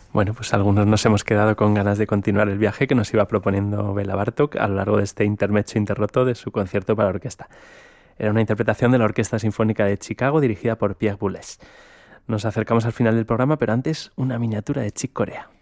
Bueno, pues algunos nos hemos quedado con ganas de continuar el viaje que nos iba proponiendo Béla Bartók a lo largo de este intermezzo interroto de su concierto para orquesta. Era una interpretación de la Orquesta Sinfónica de Chicago dirigida por Pierre Boulez. Nos acercamos al final del programa, pero antes una miniatura de Chick Corea.